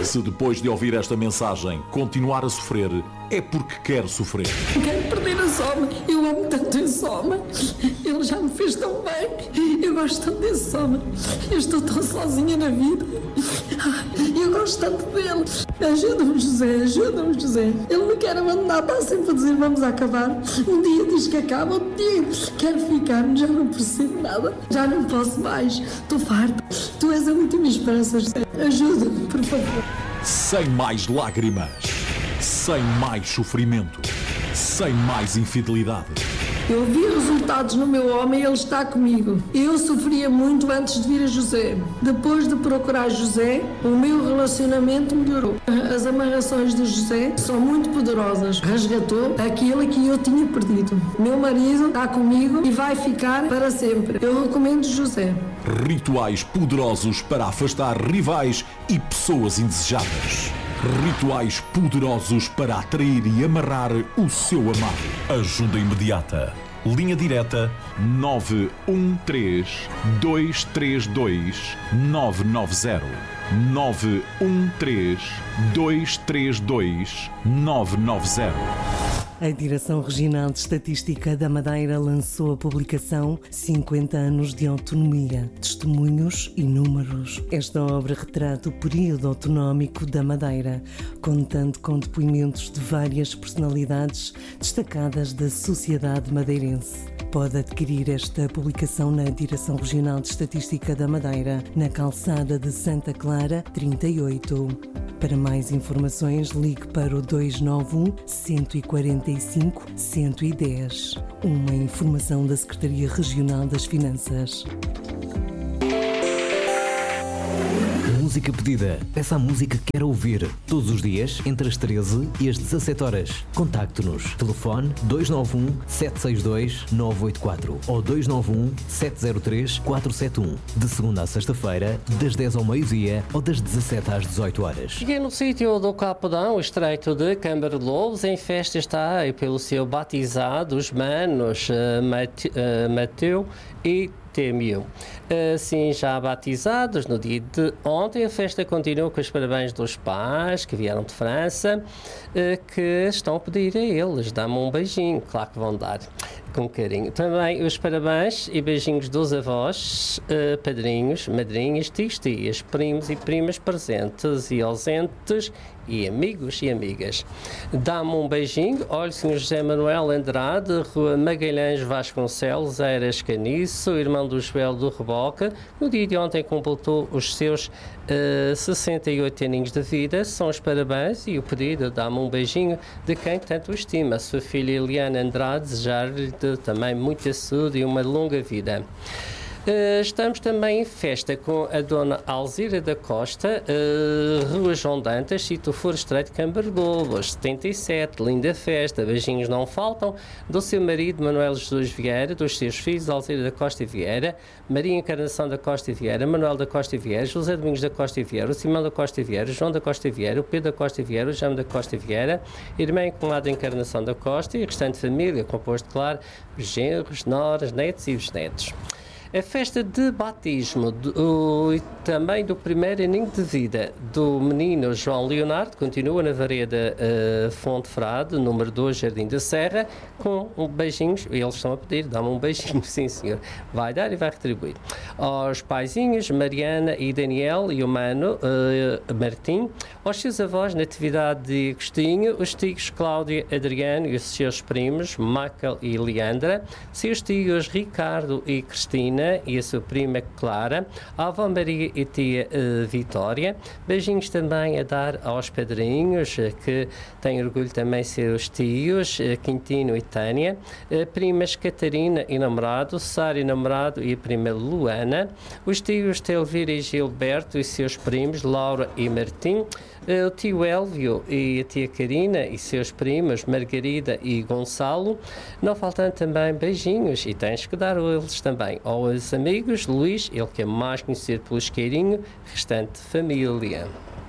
Se depois de ouvir esta mensagem continuar a sofrer, é porque quer sofrer. Quero perder esse homem. Eu amo tanto esse homem. Ele já me fez tão bem. Eu gosto tanto desse homem. Eu estou tão sozinha na vida. Eu gosto tanto dele. Ajuda-me, José. Ajuda-me, José. Ele me quer abandonar. Está sempre a dizer vamos acabar. Um dia diz que acaba. Outro dia quero ficar. Já não percebo nada. Já não posso mais. Estou farta. Tu és a última esperança, José. Ajuda-me, por favor. Sem mais lágrimas, sem mais sofrimento, sem mais infidelidade. Eu vi resultados no meu homem e ele está comigo. Eu sofria muito antes de vir a José. Depois de procurar José, o meu relacionamento melhorou. As amarrações de José são muito poderosas. Resgatou aquilo que eu tinha perdido. Meu marido está comigo e vai ficar para sempre. Eu recomendo José. Rituais poderosos para afastar rivais e pessoas indesejadas. Rituais poderosos para atrair e amarrar o seu amado. Ajuda imediata. Linha direta 913 232 990. 913 232 990. A Direção Regional de Estatística da Madeira lançou a publicação 50 anos de autonomia, testemunhos e números. Esta obra retrata o período autonómico da Madeira, contando com depoimentos de várias personalidades destacadas da sociedade madeirense. Pode adquirir esta publicação na Direção Regional de Estatística da Madeira, na calçada de Santa Clara, 38. Para mais informações, ligue para o 291 145 110. Uma informação da Secretaria Regional das Finanças. Música pedida. Peça a música que quer ouvir. Todos os dias, entre as 13 e as 17 horas. Contacte-nos. Telefone 291 762 984 ou 291 703 471. De segunda a sexta-feira, das 10 ao meio-dia ou das 17 às 18 horas. Cheguei no sítio do Capodão, o estreito de Câmara de Lobos. Em festa está pelo seu batizado os manos Mateu e Temio. Assim, já batizados no dia de ontem, a festa continua com os parabéns dos pais que vieram de França, que estão a pedir a eles, dá-me um beijinho, claro que vão dar, com carinho. Também os parabéns e beijinhos dos avós, padrinhos, madrinhas, tios, tias, primos e primas presentes e ausentes, e amigos e amigas. Dá-me um beijinho. Olha, Sr. José Manuel Andrade, Rua Magalhães Vasconcelos, Eiras Caniço, irmão do Joel do Reboca, no dia de ontem completou os seus 68 aninhos de vida. São os parabéns e o pedido, dá-me um beijinho de quem tanto o estima. A sua filha Eliana Andrade, desejar-lhe também muita saúde e uma longa vida. Estamos também em festa com a Dona Alzira da Costa, Rua João Dantas, sítio Foro Estreito, Câmara de Lobos, 77, linda festa, beijinhos não faltam, do seu marido Manuel Jesus Vieira, dos seus filhos Alzira da Costa Vieira, Maria Encarnação da Costa Vieira, Manuel da Costa Vieira, José Domingos da Costa Vieira, o Simão da Costa Vieira, João da Costa Vieira, o Pedro da Costa Vieira, o Jame da Costa Vieira, irmã e cunhada Encarnação da Costa e a restante família, composto, claro, genros, noras, netos e bisnetos. A festa de batismo e também do primeiro aninho de vida do menino João Leonardo continua na Vareda Fonte Frade, número 2, Jardim da Serra, com beijinhos. Eles estão a pedir, dá-me um beijinho, sim senhor. Vai dar e vai retribuir. Aos paizinhos, Mariana e Daniel e o mano Martim. Aos seus avós, Natividade e Agostinho. Os tios Cláudia, Adriano e os seus primos, Michael e Leandra. Seus tios Ricardo e Cristina e a sua prima Clara, a avó Maria e tia Vitória. Beijinhos também a dar aos padrinhos, que têm orgulho também de ser os tios, Quintino e Tânia, primas Catarina e namorado, Sara e namorado e a prima Luana, os tios Telvira e Gilberto e seus primos, Laura e Martim, o tio Elvio e a tia Karina e seus primos, Margarida e Gonçalo, não faltando também beijinhos, e tens que dar eles também aos amigos, Luís, ele que é mais conhecido pelo Isqueirinho, restante família.